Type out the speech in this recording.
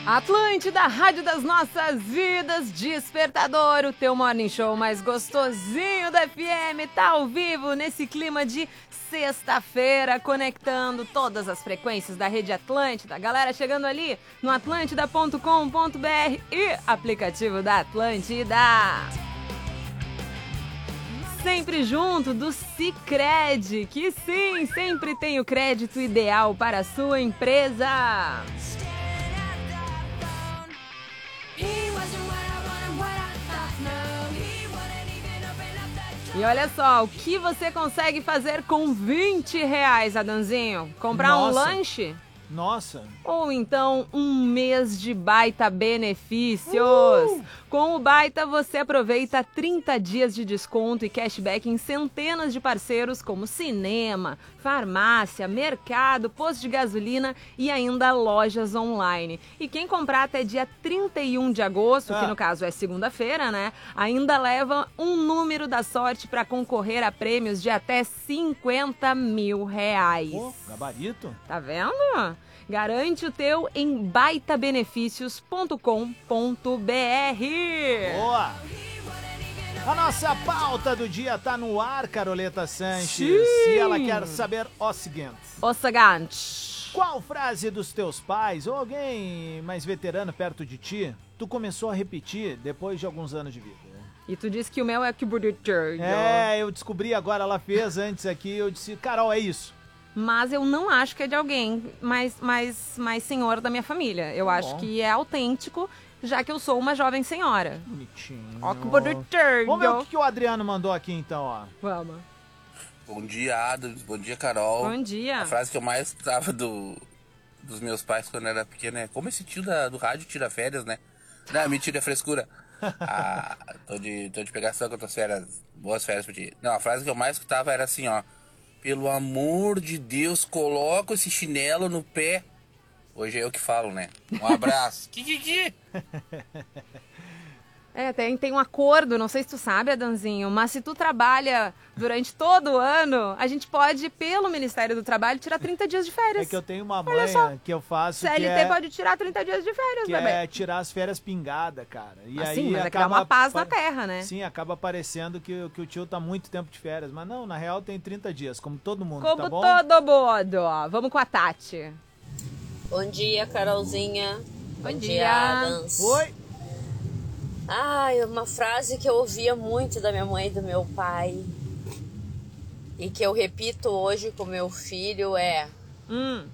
Atlântida, Rádio das Nossas Vidas, Despertador, o teu morning show mais gostosinho da FM, tá ao vivo nesse clima de sexta-feira, conectando todas as frequências da Rede Atlântida. Galera chegando ali no atlântida.com.br e aplicativo da Atlântida. Sempre junto do Sicredi, que sim, sempre tem o crédito ideal para a sua empresa. E olha só, o que você consegue fazer com R$20, Adanzinho? Comprar um lanche? Nossa! Ou então um mês de baita benefícios. Com o Baita você aproveita 30 dias de desconto e cashback em centenas de parceiros como cinema, farmácia, mercado, posto de gasolina e ainda lojas online. E quem comprar até dia 31 de agosto, que no caso é segunda-feira, né? Ainda leva um número da sorte para concorrer a prêmios de até R$50 mil. Pô, gabarito. Tá vendo? Garante o teu em baitabenefícios.com.br. Boa! A nossa pauta do dia tá no ar, Caroleta Sanches. Sim. E ela quer saber o seguinte. O seguinte. Qual frase dos teus pais ou alguém mais veterano perto de ti, tu começou a repetir depois de alguns anos de vida? E tu disse que o meu é que bonitinho. Eu descobri agora, ela fez antes aqui, eu disse, Carol, é isso. Mas eu não acho que é de alguém mais senhor da minha família. Eu acho que é autêntico, já que eu sou uma jovem senhora. Bonitinho. Ó, que bonitinho. Vamos ver o que o Adriano mandou aqui então, ó. Vamos. Bom dia, Adams. Bom dia, Carol. Bom dia. A frase que eu mais escutava dos meus pais quando eu era pequeno é: como esse tio do rádio tira férias, né? Não, mentira, é frescura. Tô de pegação com as tuas férias. Boas férias pra ti. Não, a frase que eu mais escutava era assim, ó: pelo amor de Deus, coloca esse chinelo no pé. Hoje é eu que falo, né? Um abraço. Tem um acordo, não sei se tu sabe, Adanzinho, mas se tu trabalha durante todo o ano, a gente pode, pelo Ministério do Trabalho, tirar 30 dias de férias. É que eu tenho uma manha que eu faço CLT pode tirar 30 dias de férias, bebê. É tirar as férias pingadas, cara. E assim, aí mas é que dá uma paz na terra, né? Sim, acaba parecendo que o tio tá muito tempo de férias. Mas não, na real tem 30 dias, como todo mundo, como tá bom? Como todo mundo. Vamos com a Tati. Bom dia, Carolzinha. Bom dia, Adams. Oi. Uma frase que eu ouvia muito da minha mãe e do meu pai e que eu repito hoje com meu filho é: